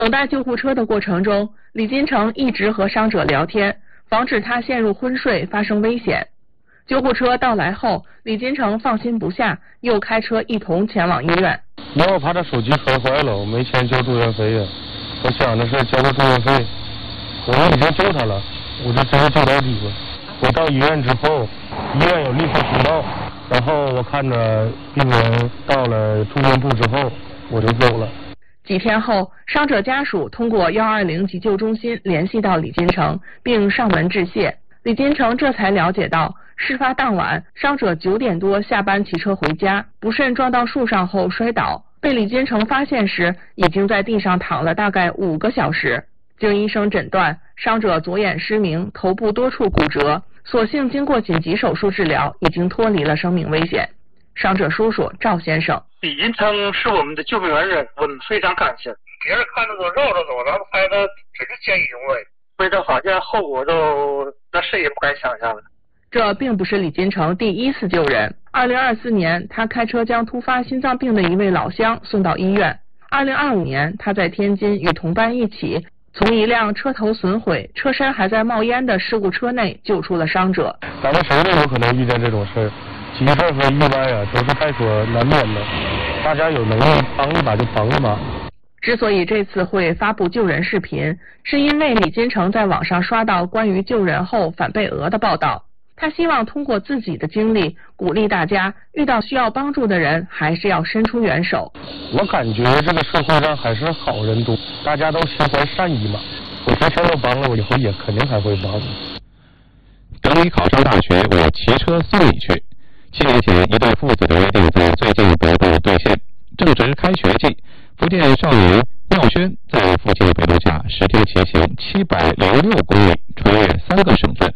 等待救护车的过程中，李金城一直和伤者聊天，防止他陷入昏睡发生危险。救护车到来后，李金城放心不下，又开车一同前往医院。 因为我怕他手机摔坏了，我没钱交住院费呀。我想的是交个住院费，我们已经救他了，我就直接救到底了。我到医院之后，医院有立刻通道，然后我看着病人到了住院部之后，我就走了。 几天后，伤者家属通过120急救中心联系到李金城，并上门致谢。李金城这才了解到，事发当晚，伤者9点多下班骑车回家，不慎撞到树上后摔倒，被李金城发现时，已经在地上躺了大概5个小时。经医生诊断，伤者左眼失明，头部多处骨折，所幸经过紧急手术治疗，已经脱离了生命危险。伤者叔叔赵先生： 李金城是我们的救命恩人，我们非常感谢。别人看着都绕着走，咱们拍的只是见义勇为，为这发现后果都那谁也不敢想象的。 这并不是李金城第一次救人。2024年，他开车将突发心脏病的一位老乡送到医院。2025年，他在天津与同伴一起，从一辆车头损毁、车身还在冒烟的事故车内救出了伤者。 咱们谁都有可能遇见这种事儿，急事和意外啊，都是在所难免的。大家有能力帮一把就帮一把。 之所以这次会发布救人视频，是因为李金城在网上刷到关于救人后反被讹的报道。他希望通过自己的经历，鼓励大家遇到需要帮助的人，还是要伸出援手。 我感觉这个社会上还是好人多，大家都心怀善意嘛。我之前都帮了，我以后也肯定还会帮。 等你考上大学，我骑车送你去。7年前，一对父子的约定在最近得到兑现。正值开学季，福建少年廖轩在附近北路架10天骑行706公里，穿越3个省份，